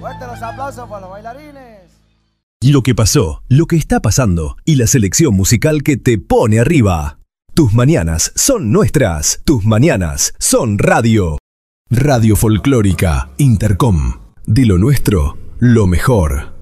Fuerte los aplausos para los bailarines. Lo que pasó, lo que está pasando y la selección musical que te pone arriba. Tus mañanas son nuestras. Tus mañanas son radio. Radio Folclórica Intercom. De lo nuestro, lo mejor.